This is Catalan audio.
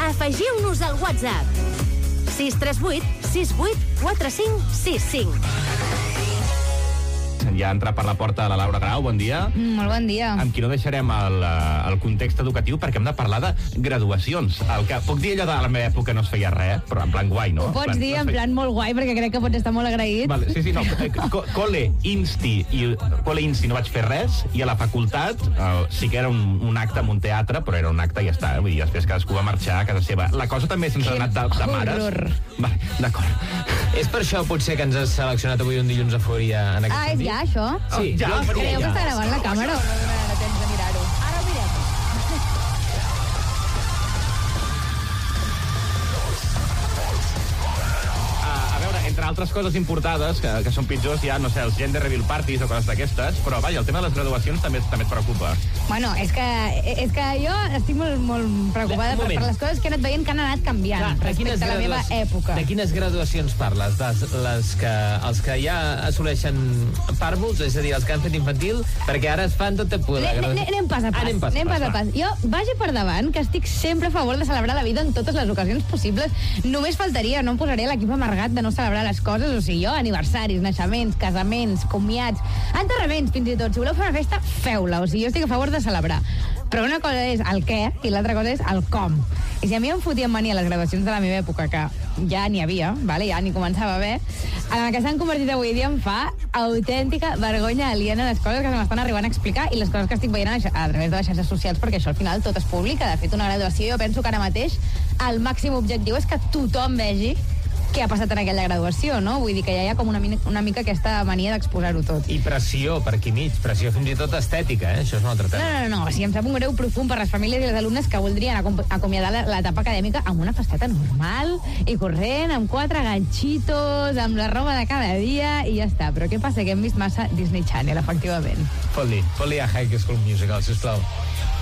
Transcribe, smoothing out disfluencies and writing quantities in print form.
Afegiu-nos al WhatsApp 638 68 45 65. Ja entra per la porta la Laura Grau, bon dia. Molt bon dia. Amb qui no deixarem el context educatiu perquè hem de parlar de graduacions. El que puc dir allò de la meva època no es feia res, però en plan guai, no? Ho pots dir en plan molt guai perquè crec que pots estar molt agraït. Vale, sí, no. Col·le Insti no vaig fer res i a la facultat sí que era un acte en un teatre, però era un acte i ja està. Vull dir, després cadascú va marxar a casa seva. La cosa també se'ns ha anat de mares. Horror. Vale, d'acord. És per això potser que ens has seleccionat avui un dilluns a Fòria en aquest sentit? És ja, això? Sí, ja. Creieu que està gravant la càmera o no donarà temps de mirar-ho? Ara ho mirem. A veure, entre altres coses importades, que són pitjors, ja, no sé, els gender reveal parties o coses d'aquestes, però, vaja, el tema de les graduacions també et preocupa. Bueno, és que jo estic molt preocupada per les coses que he anat veient que han anat canviant respecte a la meva època. De quines graduacions parles? Els que ja assoleixen pàrvuls, és a dir, els que han fet infantil, perquè ara es fan tot tipus de graduacions. Anem pas a pas. Jo vagi per davant que estic sempre a favor de celebrar la vida en totes les ocasions possibles. Només faltaria, no em posaré l'equip amargat de no celebrar les coses, o sigui, jo, aniversaris, naixements, casaments, comiats, enterraments, fins i tot. Si voleu fer una festa, feu-la. O sigui, jo estic a favor de celebrar. Però una cosa és el què i l'altra cosa és el com. I si a mi em fotien mania les graduacions de la meva època, que ja n'hi havia, vale? Ja n'hi començava a haver, en el que s'han convertit avui dia em fa autèntica vergonya aliena les coses que se m'estan arribant a explicar i les coses que estic veient a través de les xarxes socials, perquè això al final tot es publica. De fet, una graduació, jo penso que ara mateix el màxim objectiu és que tothom vegi què ha passat en aquella graduació, no? Vull dir que ja hi ha com una mica aquesta mania d'exposar-ho tot. I pressió per aquí mig, pressió fins i tot estètica, Això és un altre tema. No, o sigui, em sap un greu profund per les famílies i les alumnes que voldrien acomiadar l'etapa acadèmica amb una festeta normal i corrent, amb 4 ganxitos, amb la roba de cada dia i ja està. Però què passa? Que hem vist massa Disney Channel, efectivament. Fot-li a High School Musical, sisplau.